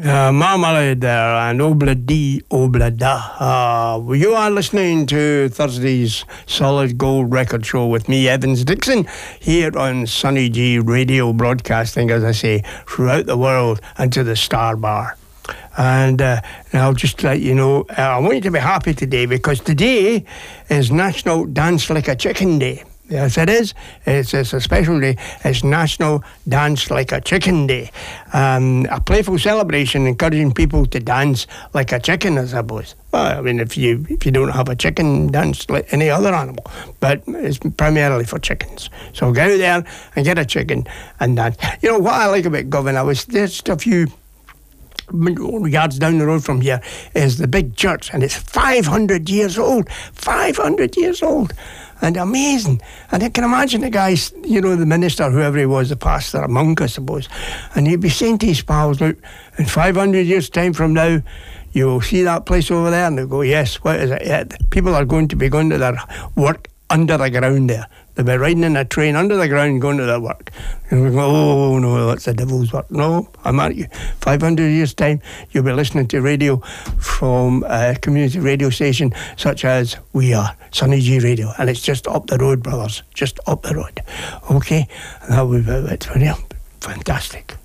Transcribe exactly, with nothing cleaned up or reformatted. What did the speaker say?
Uh, Marmalade there and Obladi Oblada. Uh, you are listening to Thursday's Solid Gold Record Show with me, Evans Dixon, here on Sunny G Radio, broadcasting, as I say, throughout the world and to the Star Bar. And uh, I'll just let you know, uh, I want you to be happy today because today is National Dance Like a Chicken Day. Yes, it is. It's, it's a special day. It's National Dance Like a Chicken Day. Um, a playful celebration encouraging people to dance like a chicken, I suppose. Well, I mean, if you if you don't have a chicken, dance like any other animal. But it's primarily for chickens. So go out there and get a chicken and dance. You know, what I like about Govan, I was just a few yards down the road from here is the big church, and it's five hundred years old. five hundred years old. And amazing. And I can imagine the guys, you know, the minister, whoever he was, the pastor, a monk, I suppose, and he'd be saying to his pals, look, in five hundred years' time from now, you'll see that place over there, and they'll go, yes, what is it? Yeah, people are going to be going to their work under the ground there. They'll be riding in a train under the ground going to their work. And we go, oh, no, that's the devil's work. No, I'm at you. five hundred years' time, you'll be listening to radio from a community radio station such as we are, Sunny G Radio. And it's just up the road, brothers. Just up the road. Okay? And that will be it for you. Fantastic.